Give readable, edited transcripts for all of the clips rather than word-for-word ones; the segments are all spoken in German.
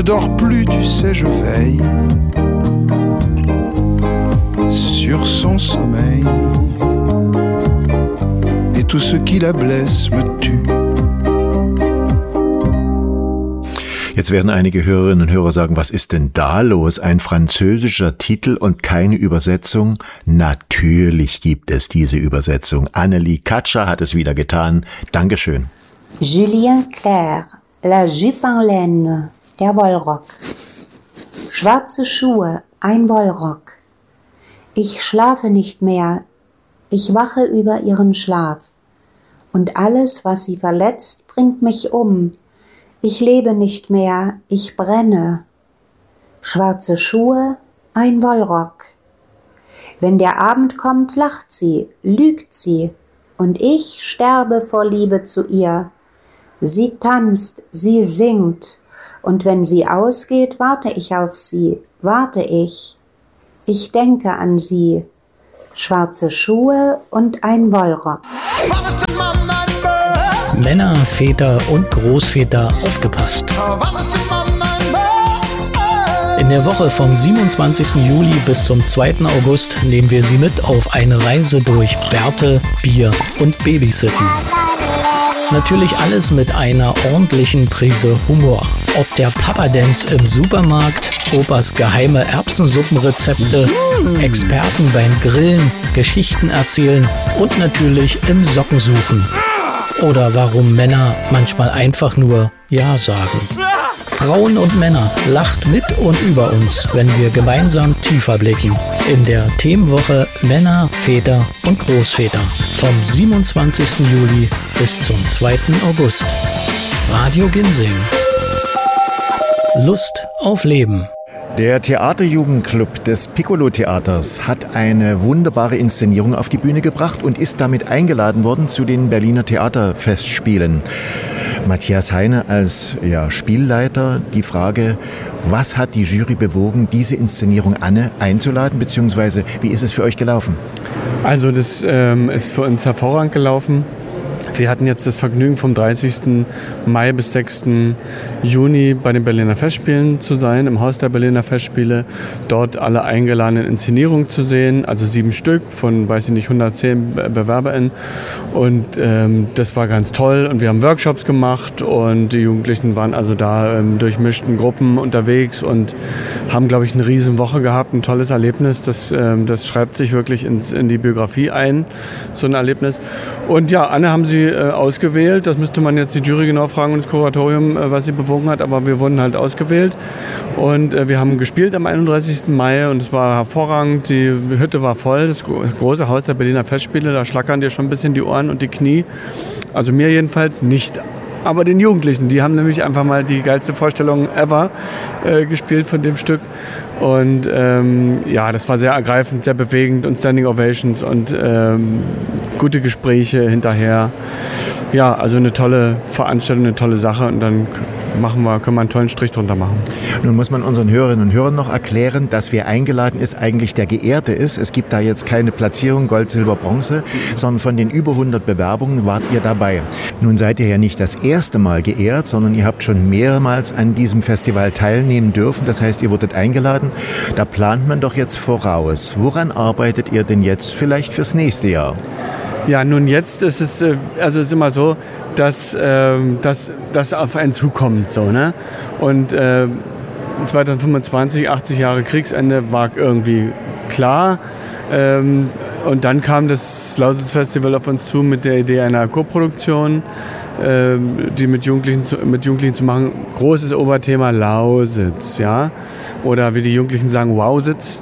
dors plus, tu sais, je veille sur son sommeil. Et tout ce qui la blesse me tue. Jetzt werden einige Hörerinnen und Hörer sagen, was ist denn da los? Ein französischer Titel und keine Übersetzung? Natürlich gibt es diese Übersetzung. Annelie Katscher hat es wieder getan. Dankeschön. Julien Clerc, La Jupe en Laine, der Wollrock. Schwarze Schuhe, ein Wollrock. Ich schlafe nicht mehr, ich wache über ihren Schlaf. Und alles, was sie verletzt, bringt mich um. Ich lebe nicht mehr, ich brenne. Schwarze Schuhe, ein Wollrock. Wenn der Abend kommt, lacht sie, lügt sie, und ich sterbe vor Liebe zu ihr. Sie tanzt, sie singt, und wenn sie ausgeht, warte ich auf sie, warte ich. Ich denke an sie. Schwarze Schuhe und ein Wollrock. Männer, Väter und Großväter, aufgepasst. In der Woche vom 27. Juli bis zum 2. August nehmen wir Sie mit auf eine Reise durch Bärte, Bier und Babysitten. Natürlich alles mit einer ordentlichen Prise Humor. Ob der Papa-Dance im Supermarkt, Opas geheime Erbsensuppenrezepte, Experten beim Grillen, Geschichten erzählen und natürlich im Sockensuchen. Oder warum Männer manchmal einfach nur Ja sagen. Frauen und Männer, lacht mit und über uns, wenn wir gemeinsam tiefer blicken. In der Themenwoche Männer, Väter und Großväter. Vom 27. Juli bis zum 2. August. Radio Ginsing. Lust auf Leben. Der Theaterjugendclub des Piccolo-Theaters hat eine wunderbare Inszenierung auf die Bühne gebracht und ist damit eingeladen worden zu den Berliner Theaterfestspielen. Matthias Heine als Spielleiter, die Frage, was hat die Jury bewogen, diese Inszenierung Anne einzuladen, beziehungsweise wie ist es für euch gelaufen? Also das ist für uns hervorragend gelaufen. Wir hatten jetzt das Vergnügen, vom 30. Mai bis 6. Juni bei den Berliner Festspielen zu sein, im Haus der Berliner Festspiele, dort alle eingeladenen Inszenierungen zu sehen, also 7 Stück von, 110 BewerberInnen. Und das war ganz toll und wir haben Workshops gemacht und die Jugendlichen waren also da durchmischten Gruppen unterwegs und haben, glaube ich, eine riesen Woche gehabt, ein tolles Erlebnis. Das schreibt sich wirklich in die Biografie ein, so ein Erlebnis. Und ja, Anne haben sie ausgewählt. Das müsste man jetzt die Jury genau fragen und das Kuratorium, was sie bewogen hat. Aber wir wurden halt ausgewählt. Und wir haben gespielt am 31. Mai und es war hervorragend. Die Hütte war voll. Das große Haus der Berliner Festspiele. Da schlackern dir schon ein bisschen die Ohren und die Knie. Also mir jedenfalls nicht. Aber den Jugendlichen, die haben nämlich einfach mal die geilste Vorstellung ever gespielt von dem Stück. Und das war sehr ergreifend, sehr bewegend und Standing Ovations und gute Gespräche hinterher. Ja, also eine tolle Veranstaltung, eine tolle Sache und dann können wir einen tollen Strich drunter machen. Nun muss man unseren Hörerinnen und Hörern noch erklären, dass wer eingeladen ist, eigentlich der Geehrte ist. Es gibt da jetzt keine Platzierung Gold, Silber, Bronze, sondern von den über 100 Bewerbungen wart ihr dabei. Nun seid ihr ja nicht das erste Mal geehrt, sondern ihr habt schon mehrmals an diesem Festival teilnehmen dürfen. Das heißt, ihr wurdet eingeladen. Da plant man doch jetzt voraus. Woran arbeitet ihr denn jetzt vielleicht fürs nächste Jahr? Ja, nun jetzt ist es, es ist immer so, dass das auf einen zukommt. So, ne? Und 2025, 80 Jahre Kriegsende, war irgendwie klar. Und dann kam das Lausitz Festival auf uns zu mit der Idee einer Koproduktion, die mit Jugendlichen zu machen. Großes Oberthema Lausitz, ja. Oder wie die Jugendlichen sagen, Wowsitz.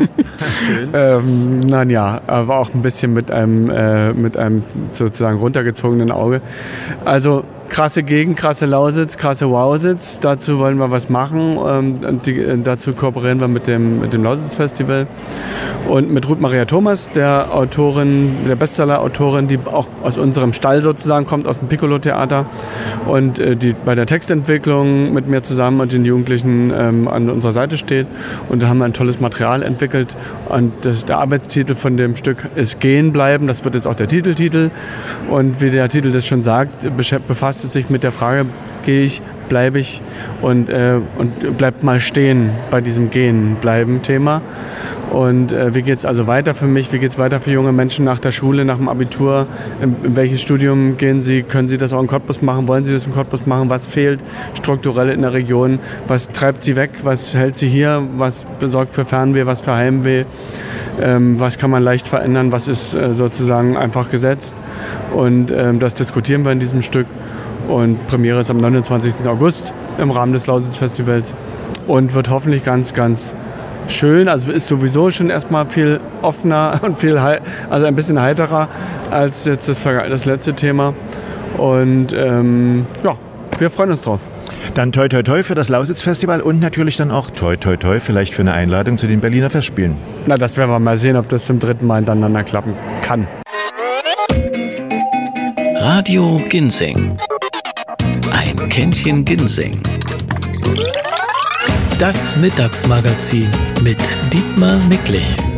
Aber auch ein bisschen mit einem sozusagen runtergezogenen Auge. Also krasse Gegend, krasse Lausitz, krasse Wowsitz. Dazu wollen wir was machen. Dazu kooperieren wir mit dem Lausitz Festival. Und mit Ruth Maria Thomas, der Bestseller-Autorin, die auch aus unserem Stall sozusagen kommt, aus dem Piccolo-Theater. Und die bei der Textentwicklung mit mir zusammen und den Jugendlichen an unserer Seite steht. Und da haben wir ein tolles Material entwickelt. Und der Arbeitstitel von dem Stück ist Gehen bleiben. Das wird jetzt auch der Titeltitel. Und wie der Titel das schon sagt, befasst es sich mit der Frage, gehe ich bleibe ich und bleibt mal stehen bei diesem Gehen-Bleiben-Thema. Und wie geht es also weiter für mich? Wie geht es weiter für junge Menschen nach der Schule, nach dem Abitur? In welches Studium gehen sie? Können sie das auch in Cottbus machen? Wollen sie das in Cottbus machen? Was fehlt strukturell in der Region? Was treibt sie weg? Was hält sie hier? Was sorgt für Fernweh? Was für Heimweh? Was kann man leicht verändern? Was ist sozusagen einfach gesetzt? Und das diskutieren wir in diesem Stück. Und Premiere ist am 29. August im Rahmen des Lausitz-Festivals und wird hoffentlich ganz, ganz schön. Also ist sowieso schon erstmal viel offener und also ein bisschen heiterer als jetzt das letzte Thema. Und wir freuen uns drauf. Dann toi toi toi für das Lausitz-Festival und natürlich dann auch toi toi toi vielleicht für eine Einladung zu den Berliner Festspielen. Na, das werden wir mal sehen, ob das zum 3. Mal hintereinander klappen kann. Radio Ginseng. Ein Kännchen Ginseng. Das Mittagsmagazin mit Dietmar Micklich.